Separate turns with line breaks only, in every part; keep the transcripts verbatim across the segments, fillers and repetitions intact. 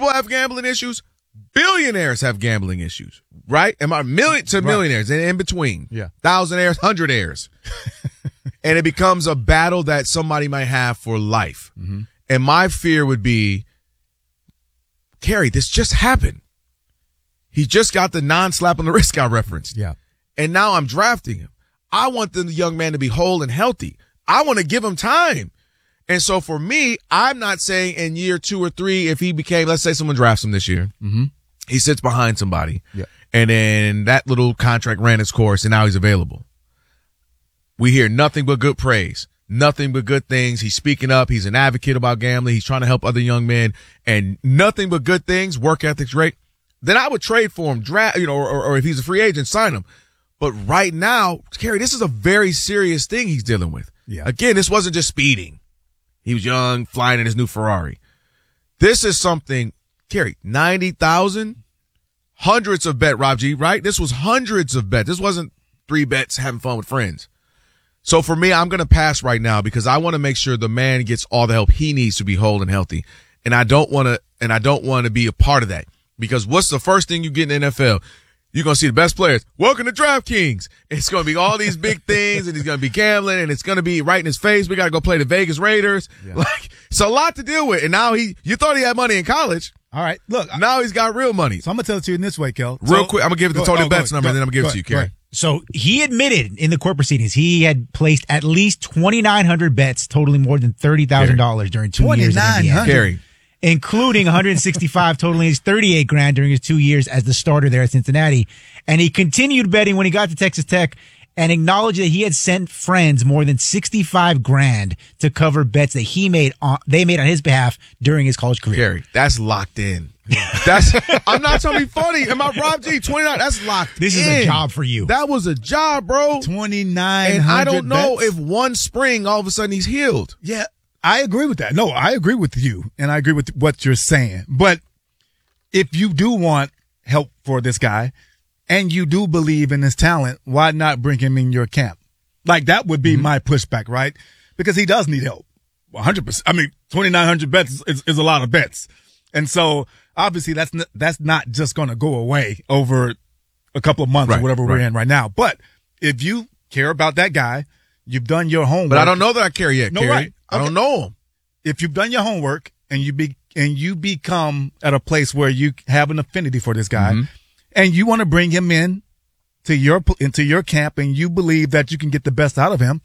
people have gambling issues. Billionaires have gambling issues, right? Am I million to millionaires and in between?
Yeah.
Thousandaires, hundredaires. And it becomes a battle that somebody might have for life. Mm-hmm. And my fear would be, Kerry, this just happened. He just got the non-slap on the wrist guy reference.
Yeah.
And now I'm drafting him. I want the young man to be whole and healthy. I want to give him time. And so for me, I'm not saying in year two or three, if he became, let's say someone drafts him this year,
mm-hmm.
he sits behind somebody,
yeah.
and then that little contract ran its course, and now he's available. We hear nothing but good praise, nothing but good things. He's speaking up. He's an advocate about gambling. He's trying to help other young men, and nothing but good things, work ethic's great. Then I would trade for him, draft, you know, or, or if he's a free agent, sign him. But right now, Kerry, this is a very serious thing he's dealing with.
Yeah.
Again, this wasn't just speeding. He was young, flying in his new Ferrari. This is something, Kerry, ninety thousand, hundreds of bet, Rob G, right? This was hundreds of bets. This wasn't three bets having fun with friends. So for me, I'm going to pass right now because I want to make sure the man gets all the help he needs to be whole and healthy. And I don't want to, and I don't want to be a part of that because what's the first thing you get in the N F L? You're going to see the best players. Welcome to DraftKings. It's going to be all these big things, and he's going to be gambling, and it's going to be right in his face. We got to go play the Vegas Raiders. Yeah. Like, it's a lot to deal with. And now he, you thought he had money in college.
All right. Look.
Now he's got real money.
So I'm going to tell it to you in this way, Kel.
Real
so,
quick, I'm going to give it to Tony oh, Betts number, go, and then I'm going to give it to you, Kerry.
So he admitted in the court proceedings he had placed at least twenty-nine hundred bets totaling more than thirty thousand dollars during two years in Indiana.
Kerry.
Including one hundred sixty-five totaling his thirty-eight grand during his two years as the starter there at Cincinnati. And he continued betting when he got to Texas Tech and acknowledged that he had sent friends more than sixty-five grand to cover bets that he made on, they made on his behalf during his college career.
Kerry, that's locked in. That's, I'm not trying to be funny. Am I Rob G? twenty-nine, that's locked
This
in.
is a job for you.
That was a job, bro.
twenty-nine hundred
And I don't know
bets?
if one spring all of a sudden he's healed.
Yeah. I agree with that. No, I agree with you, and I agree with what you're saying. But if you do want help for this guy, and you do believe in his talent, why not bring him in your camp? Like, that would be mm-hmm. my pushback, right? Because he does need help. one hundred percent. I mean, twenty-nine hundred bets is, is a lot of bets. And so, obviously, that's not, that's not just going to go away over a couple of months
right,
or whatever
right.
we're in right now. But if you care about that guy, you've done your homework.
But I don't know that I care yet,
No,
Kerry.
right.
I don't know him.
If you've done your homework and you be and you become at a place where you have an affinity for this guy, mm-hmm. and you want to bring him in to your into your camp, and you believe that you can get the best out of him,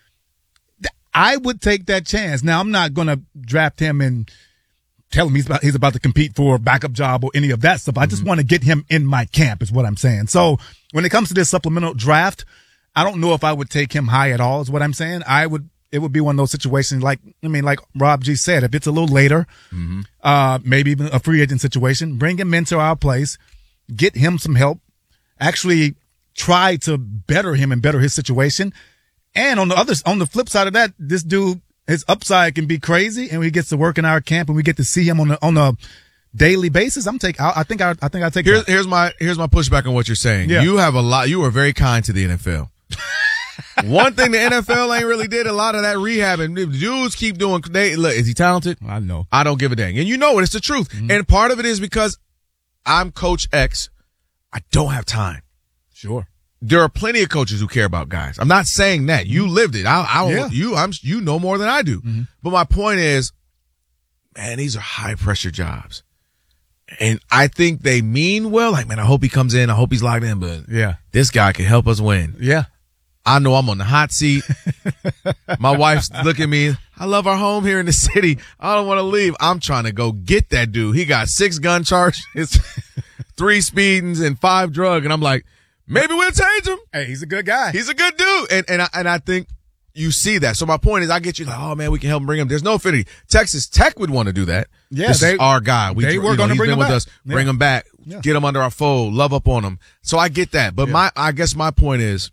I would take that chance. Now, I'm not going to draft him and tell him he's about he's about to compete for a backup job or any of that stuff. Mm-hmm. I just want to get him in my camp, is what I'm saying. So when it comes to this supplemental draft, I don't know if I would take him high at all, is what I'm saying. I would. It would be one of those situations like, I mean, like Rob G said, if it's a little later, mm-hmm. uh, maybe even a free agent situation, bring him into our place, get him some help, actually try to better him and better his situation. And on the other, on the flip side of that, this dude, his upside can be crazy, and he gets to work in our camp and we get to see him on a, on a daily basis. I'm take, I, I think I, I think I take
here's,
that.
here's my, here's my pushback on what you're saying.
Yeah.
You have a lot, you are very kind to the N F L. One thing the N F L ain't really did a lot of that rehab, and dudes keep doing. They look, is he talented?
I know.
I don't give a dang, and you know it. It's the truth. Mm-hmm. And part of it is because I'm Coach X. I don't have time.
Sure.
There are plenty of coaches who care about guys. I'm not saying that. You lived it. I, I
yeah.
you, I'm, you know more than I do. Mm-hmm. But my point is, man, these are high pressure jobs. And I think they mean well. Like, man, I hope he comes in. I hope he's locked in. But
yeah,
this guy can help us win.
Yeah.
I know I'm on the hot seat. My wife's looking at me. I love our home here in the city. I don't want to leave. I'm trying to go get that dude. He got six gun charges, three speedings, and five drug. And I'm like, maybe we'll change him.
Hey, he's a good guy.
He's a good dude. And, and I, and I think you see that. So my point is, I get you like, oh man, we can help him bring him. There's no affinity. Texas Tech would want to do that.
Yeah.
This
they,
is our guy. We,
they were
you know,
going to bring
been
him
with
back.
us.
Yeah.
Bring him back.
Yeah.
Get him under our fold. Love up on him. So I get that. But
yeah.
my, I guess my point is,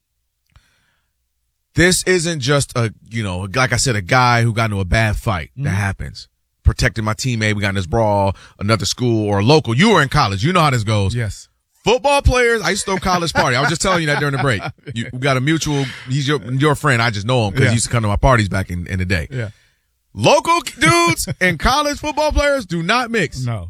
this isn't just a, you know, like I said, a guy who got into a bad fight. Mm-hmm. That happens. Protecting my teammate. We got in this brawl, another school or a local. You were in college. You know how this goes.
Yes.
Football players, I used to throw college party. I was just telling you that during the break. You we got a mutual, he's your, your friend. I just know him because
yeah.
he used to come to my parties back in, in the day.
Yeah.
Local dudes and college football players do not mix.
No.